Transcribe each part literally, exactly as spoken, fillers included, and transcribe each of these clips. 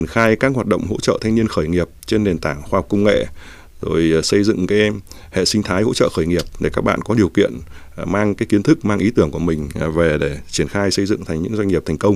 khai các hoạt động hỗ trợ thanh niên khởi nghiệp trên nền tảng khoa học công nghệ, rồi xây dựng cái hệ sinh thái hỗ trợ khởi nghiệp để các bạn có điều kiện mang cái kiến thức, mang ý tưởng của mình về để triển khai xây dựng thành những doanh nghiệp thành công.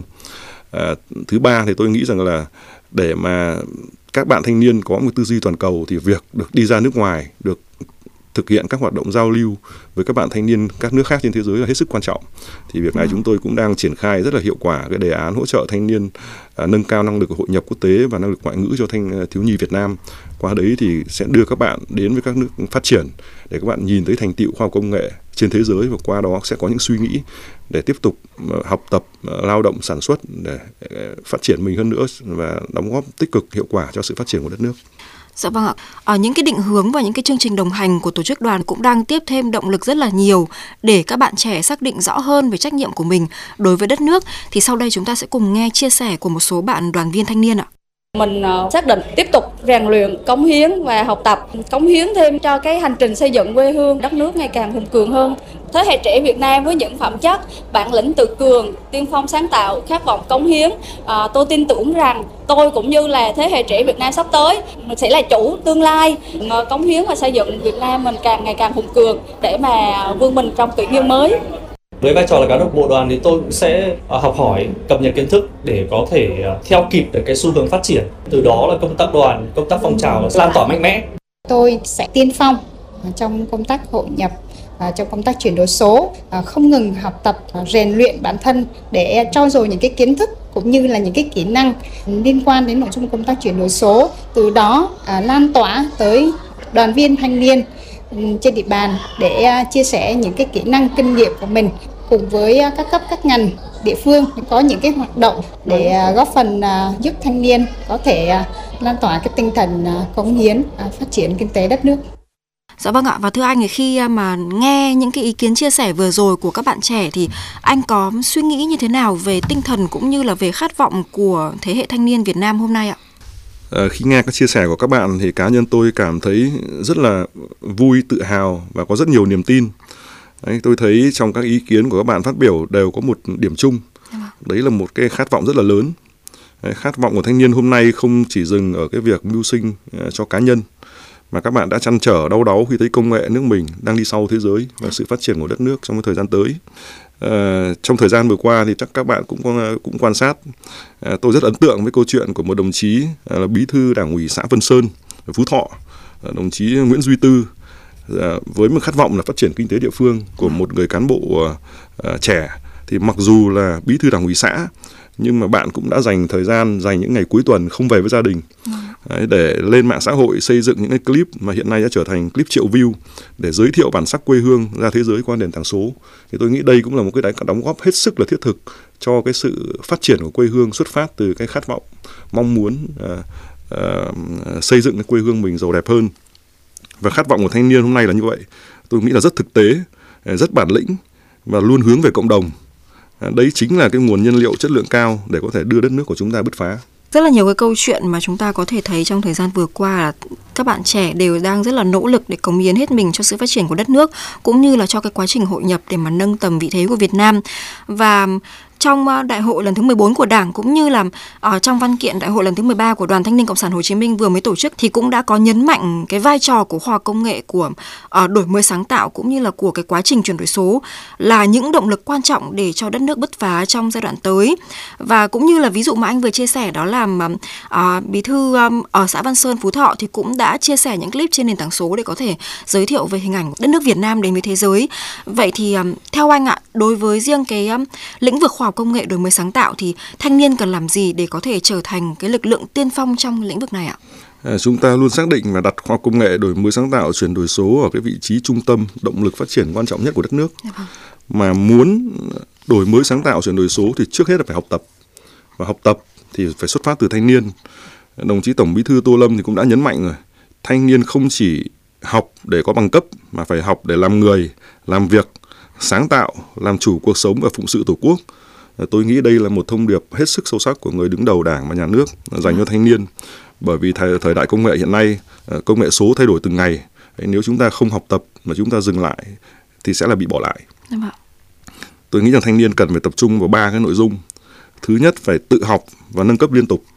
À, thứ ba thì tôi nghĩ rằng là để mà các bạn thanh niên có một tư duy toàn cầu thì việc được đi ra nước ngoài, được thực hiện các hoạt động giao lưu với các bạn thanh niên các nước khác trên thế giới là hết sức quan trọng. Thì việc này chúng tôi cũng đang triển khai rất là hiệu quả cái đề án hỗ trợ thanh niên à, nâng cao năng lực hội nhập quốc tế và năng lực ngoại ngữ cho thanh thiếu nhi Việt Nam. Qua đấy thì sẽ đưa các bạn đến với các nước phát triển để các bạn nhìn thấy thành tựu khoa học công nghệ trên thế giới, và qua đó sẽ có những suy nghĩ để tiếp tục học tập, lao động, sản xuất để phát triển mình hơn nữa và đóng góp tích cực hiệu quả cho sự phát triển của đất nước. Dạ vâng ạ. Ở những cái định hướng và những cái chương trình đồng hành của tổ chức đoàn cũng đang tiếp thêm động lực rất là nhiều để các bạn trẻ xác định rõ hơn về trách nhiệm của mình đối với đất nước. Thì sau đây chúng ta sẽ cùng nghe chia sẻ của một số bạn đoàn viên thanh niên ạ. Mình xác định tiếp tục rèn luyện, cống hiến và học tập, cống hiến thêm cho cái hành trình xây dựng quê hương đất nước ngày càng hùng cường hơn. Thế hệ trẻ Việt Nam với những phẩm chất, bản lĩnh tự cường, tiên phong sáng tạo, khát vọng cống hiến, à, tôi tin tưởng rằng tôi cũng như là thế hệ trẻ Việt Nam sắp tới sẽ là chủ tương lai, cống hiến và xây dựng Việt Nam mình càng ngày càng hùng cường để mà vươn mình trong kỷ nguyên mới. Với vai trò là cán bộ đoàn thì tôi cũng sẽ học hỏi, cập nhật kiến thức để có thể theo kịp được cái xu hướng phát triển. Từ đó là công tác đoàn, công tác phong trào lan tỏa mạnh mẽ. Tôi sẽ tiên phong trong công tác hội nhập, trong công tác chuyển đổi số, không ngừng học tập, rèn luyện bản thân để trau dồi những cái kiến thức cũng như là những cái kỹ năng liên quan đến nội dung công tác chuyển đổi số. Từ đó lan tỏa tới đoàn viên thanh niên trên địa bàn để chia sẻ những cái kỹ năng kinh nghiệm của mình cùng với các cấp các ngành địa phương có những cái hoạt động để góp phần giúp thanh niên có thể lan tỏa cái tinh thần cống hiến phát triển kinh tế đất nước. Dạ vâng ạ, và thưa anh, khi mà nghe những cái ý kiến chia sẻ vừa rồi của các bạn trẻ thì anh có suy nghĩ như thế nào về tinh thần cũng như là về khát vọng của thế hệ thanh niên Việt Nam hôm nay ạ? À, khi nghe các chia sẻ của các bạn thì cá nhân tôi cảm thấy rất là vui, tự hào và có rất nhiều niềm tin. Đấy, tôi thấy trong các ý kiến của các bạn phát biểu đều có một điểm chung. Đấy là một cái khát vọng rất là lớn. Đấy, khát vọng của thanh niên hôm nay không chỉ dừng ở cái việc mưu sinh uh, cho cá nhân, mà các bạn đã trăn trở đau đáu khi thấy công nghệ nước mình đang đi sau thế giới và sự phát triển của đất nước trong cái thời gian tới. Uh, trong thời gian vừa qua thì chắc các bạn cũng cũng quan sát, uh, tôi rất ấn tượng với câu chuyện của một đồng chí uh, là bí thư Đảng ủy xã Vân Sơn, Phú Thọ, uh, đồng chí Nguyễn Duy Tư, uh, với một khát vọng là phát triển kinh tế địa phương của một người cán bộ uh, trẻ. Thì mặc dù là bí thư Đảng ủy xã, nhưng mà bạn cũng đã dành thời gian, dành những ngày cuối tuần không về với gia đình, đấy, để lên mạng xã hội xây dựng những cái clip mà hiện nay đã trở thành clip triệu view để giới thiệu bản sắc quê hương ra thế giới qua nền tảng số. Thì tôi nghĩ đây cũng là một cái đóng góp hết sức là thiết thực cho cái sự phát triển của quê hương, xuất phát từ cái khát vọng, mong muốn uh, uh, xây dựng cái quê hương mình giàu đẹp hơn. Và khát vọng của thanh niên hôm nay là như vậy. Tôi nghĩ là rất thực tế, rất bản lĩnh và luôn hướng về cộng đồng. Đấy chính là cái nguồn nhân liệu chất lượng cao để có thể đưa đất nước của chúng ta bứt phá. Rất là nhiều cái câu chuyện mà chúng ta có thể thấy trong thời gian vừa qua là các bạn trẻ đều đang rất là nỗ lực để cống hiến hết mình cho sự phát triển của đất nước, cũng như là cho cái quá trình hội nhập để mà nâng tầm vị thế của Việt Nam. Và trong đại hội lần thứ mười bốn của Đảng cũng như là ở trong văn kiện đại hội lần thứ mười ba của Đoàn Thanh niên Cộng sản Hồ Chí Minh vừa mới tổ chức thì cũng đã có nhấn mạnh cái vai trò của khoa học công nghệ, của uh, đổi mới sáng tạo cũng như là của cái quá trình chuyển đổi số là những động lực quan trọng để cho đất nước bứt phá trong giai đoạn tới. Và cũng như là ví dụ mà anh vừa chia sẻ đó là uh, bí thư um, ở xã Văn Sơn, Phú Thọ thì cũng đã chia sẻ những clip trên nền tảng số để có thể giới thiệu về hình ảnh đất nước Việt Nam đến với thế giới. Vậy thì um, theo anh ạ, đối với riêng cái um, lĩnh vực khoa học công nghệ đổi mới sáng tạo thì thanh niên cần làm gì để có thể trở thành cái lực lượng tiên phong trong lĩnh vực này ạ? À, chúng ta luôn xác định và đặt khoa học công nghệ đổi mới sáng tạo chuyển đổi số ở cái vị trí trung tâm, động lực phát triển quan trọng nhất của đất nước. Mà muốn đổi mới sáng tạo chuyển đổi số thì trước hết là phải học tập. Và học tập thì phải xuất phát từ thanh niên. Đồng chí Tổng Bí thư Tô Lâm thì cũng đã nhấn mạnh rồi, thanh niên không chỉ học để có bằng cấp mà phải học để làm người, làm việc, sáng tạo, làm chủ cuộc sống và phụng sự Tổ quốc. Tôi nghĩ đây là một thông điệp hết sức sâu sắc của người đứng đầu Đảng và Nhà nước dành cho thanh niên. Bởi vì thời, thời đại công nghệ hiện nay, công nghệ số thay đổi từng ngày. Nếu chúng ta không học tập mà chúng ta dừng lại thì sẽ là bị bỏ lại. Tôi nghĩ rằng thanh niên cần phải tập trung vào ba cái nội dung. Thứ nhất, phải tự học và nâng cấp liên tục.